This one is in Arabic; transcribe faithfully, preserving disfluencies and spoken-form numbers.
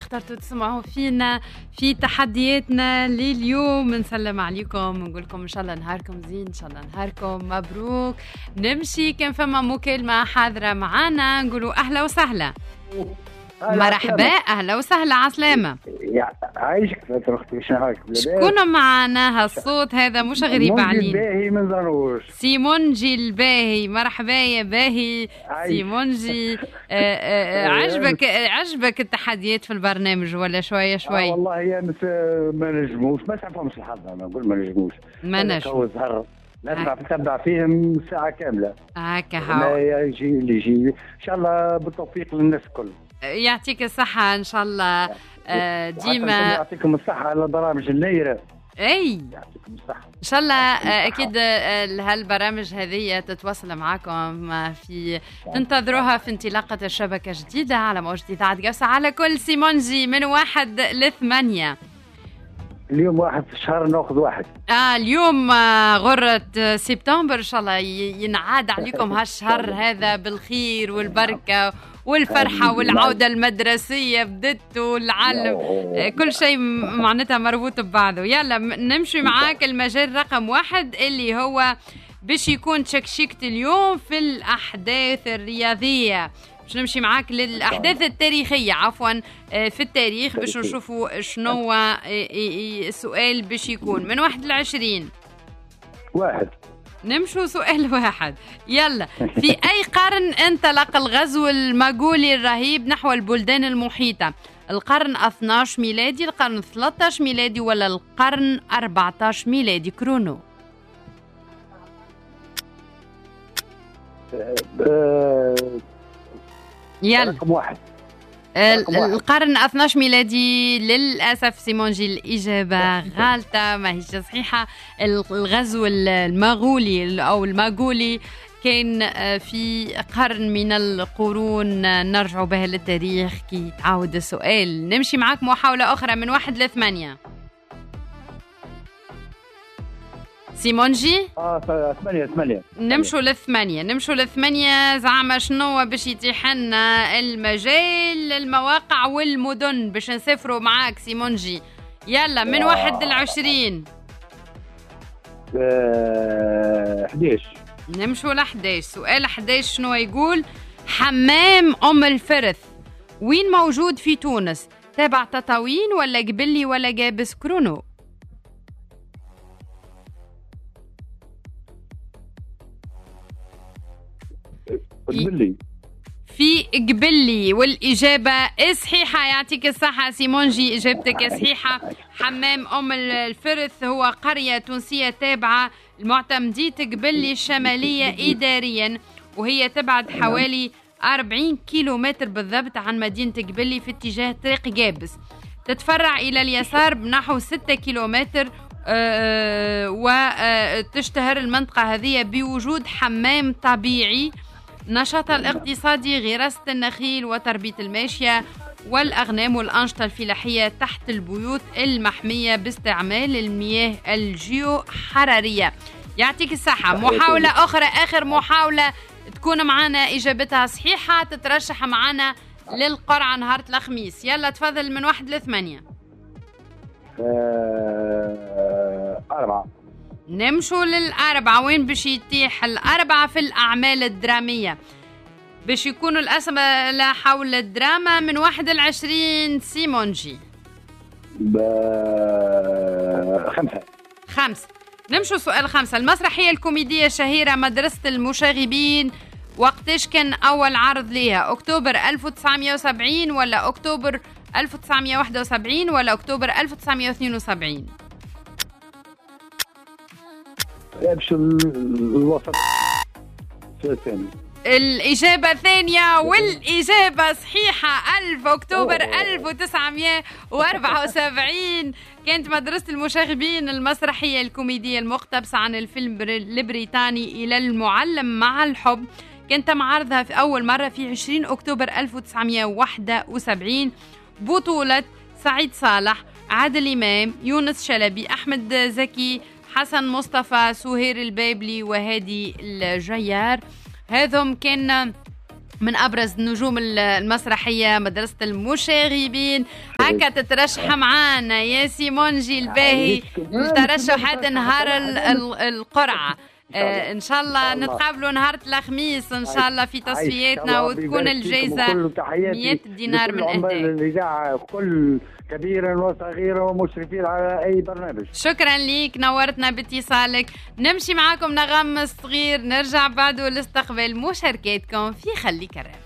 اخترتوا تسمعوا فينا في تحدياتنا لليوم. نسلم عليكم ونقول لكم ان شاء الله نهاركم زين، ان شاء الله نهاركم مبروك. نمشي كان فما مكالمة حاضرة معانا نقولوا اهلا وسهلا. مرحبا، اهلا وسهلا، عسلامة. عايشك اختي، مش نهارك. شكون معنا هالصوت هذا مش غريب علينا؟ باهي من زروج. سيمونجي الباهي، مرحبا يا باهي سيمونجي. عجبك عجبك التحديات في البرنامج ولا شويه شويه؟ آه والله يا ما نجموش، ما تعرفهمش الحظ. انا نقول ما نجموش، ما نجموش. نسمع نتبع فيهم ساعه كامله هكا هاو. يجي اللي يجي ان شاء الله بالتوفيق للناس الكل. يعطيك الصحة إن شاء الله. آه ديما يعطيكم الصحة على البرامج النيرة. أي يعطيكم الصحة إن شاء الله. آه أكيد هالبرامج هذه تتواصل معكم في تنتظروها في انطلاقة الشبكة جديدة على موجة إذاعة قوسة على كل. سيمونجي من واحد لثمانية. اليوم واحد في الشهر ناخذ واحد. اه اليوم آه غرة سبتمبر، ان شاء الله ينعاد عليكم هالشهر هذا بالخير والبركة والفرحة والعودة المدرسية بدت والعلم، كل شيء معناتها مربوط ببعضه. يلا نمشي معاك المجال رقم واحد اللي هو باش يكون تشكشكت اليوم في الأحداث الرياضية. باش نمشي معاك للأحداث التاريخية، عفوا في التاريخ، باش نشوفوا شنو السؤال باش يكون من واحد لعشرين. واحد. نمشوا سؤال واحد. يلا في أي قرن انطلق الغزو المغولي الرهيب نحو البلدان المحيطة؟ القرن اثناش ميلادي، القرن ثلاثة عشر ميلادي، ولا القرن أربعة عشر ميلادي؟ كرونو. يلا رقم واحد. القرن اثناش عشر ميلادي. للأسف سيمونجي الإجابة غالطة، ما هيش صحيحة. الغزو المغولي أو المغولي كان في قرن من القرون نرجع بها للتاريخ كي تعاود السؤال. نمشي معاك محاولة أخرى من واحد لثمانية. سيمونجي اه ثمانية ثمانية. نمشوا للثمانية، نمشوا للثمانية. زعما شنو باش يتيح لنا المجال للمواقع والمدن باش نسافروا معاك سيمونجي؟ يلا من واحد لعشرين. حداش. نمشوا لحداش. سؤال حداش شنو يقول؟ حمام أم الفرث وين موجود في تونس؟ تابع تطاوين ولا قبلي ولا جابس؟ كرونو. قبلي. في قبلي، والإجابة صحيحة. يعطيك الصحة سيمونجي، إجابتك صحيحة. حمام أم الفرث هو قرية تونسية تابعة لمعتمدية قبلي الشمالية إداريا، وهي تبعد حوالي أربعين كيلومتر بالضبط عن مدينة قبلي في اتجاه طريق جابس. تتفرع إلى اليسار بنحو ستة كيلومتر. أه وتشتهر المنطقة هذه بوجود حمام طبيعي، نشاط الاقتصادي غراسة النخيل وتربية الماشية والأغنام والأنشطة الفلاحية تحت البيوت المحمية باستعمال المياه الجيو حرارية. يعطيك الصحة. محاولة أخرى، آخر محاولة تكون معنا إجابتها صحيحة تترشح معنا للقرعة نهار الخميس. يلا تفضل من واحد لثمانية. أه... أربعة. نمشوا للأربعة. وين باش يتيح الأربعة في الأعمال الدرامية؟ باش يكونوا الأسئلة حول الدراما من واحد لعشرين. سيمونجي. خمسة. خمسة. نمشوا سؤال خمسة. المسرحية الكوميدية الشهيرة مدرسة المشاغبين وقتاش كان أول عرض ليها؟ أكتوبر ألف وتسعمية وسبعين ولا أكتوبر ألف وتسعمية وواحد وسبعين ولا أكتوبر ألف وتسعمية واثنين وسبعين؟ يمشي الوسط الثاني. الإجابة الثانية والإجابة صحيحة. ألف أكتوبر ألف وتسعمية وأربعة وسبعين كانت مدرسة المشاغبين المسرحية الكوميدية المقتبسة عن الفيلم البريطاني إلى المعلم مع الحب. كان تم عرضها في أول مرة في عشرين أكتوبر ألف وتسعمية وواحد وسبعين. بطولة سعيد صالح، عادل إمام، يونس شلبي، أحمد زكي، حسن مصطفى، سهير البابلي وهادي الجيار. هذم كان من أبرز نجوم المسرحية مدرسة المشاغبين. هكا تترشح معانا يا سيمونجي الباهي لترشحات نهار القرعة. آه ان شاء الله نتقابلوا نهار الخميس ان شاء الله في تصفياتنا وتكون الجائزة مئة دينار من اهداك. الاذاعه كل كبيرا وصغيرا ومشرفين على اي برنامج. شكرا ليك، نورتنا باتصالك. نمشي معاكم نغم صغير، نرجع بعده لاستقبال مشاركاتكم في خليك الراب.